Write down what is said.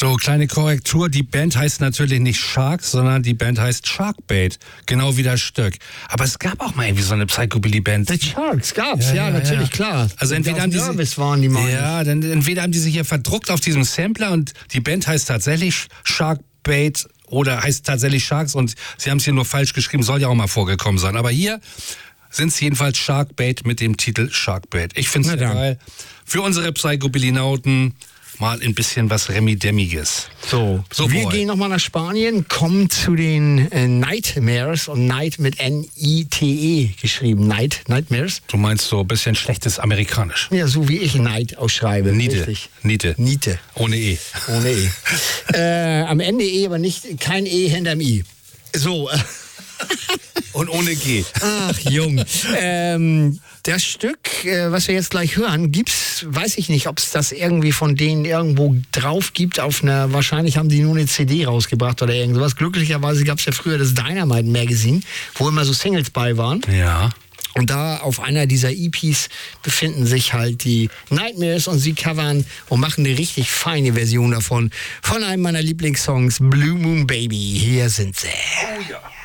So, kleine Korrektur. Die Band heißt natürlich nicht Shark, sondern die Band heißt Sharkbait. Genau wie das Stück. Aber es gab auch mal irgendwie so eine Psychobilly-Band. The Sharks gab's, ja, natürlich, klar. Also entweder haben die waren die mal. Ja, dann entweder haben die sich hier verdruckt auf diesem Sampler und die Band heißt tatsächlich Sharkbait oder heißt tatsächlich Sharks und sie haben es hier nur falsch geschrieben, soll ja auch mal vorgekommen sein. Aber hier sind es jedenfalls Sharkbait mit dem Titel Sharkbait. Ich finde es geil. Für unsere Psychobilly-Nauten mal ein bisschen was Remi-Demmiges. So wir gehen nochmal nach Spanien, kommen zu den Nightmares und Night mit N-I-T-E geschrieben. Nightmares. Du meinst so ein bisschen schlechtes Amerikanisch. Ja, so wie ich Night ausschreibe. Niete. Ohne E. Am Ende E, aber kein E hinterm I. So. Und ohne G. Ach, Jung. Das Stück, was wir jetzt gleich hören, weiß ich nicht, ob es das irgendwie von denen irgendwo drauf gibt wahrscheinlich haben die nur eine CD rausgebracht oder irgendwas. Glücklicherweise gab es ja früher das Dynamite Magazine, wo immer so Singles bei waren. Ja. Und da auf einer dieser EPs befinden sich halt die Nightmares und sie covern und machen eine richtig feine Version davon. Von einem meiner Lieblingssongs, Blue Moon Baby. Hier sind sie. Oh ja.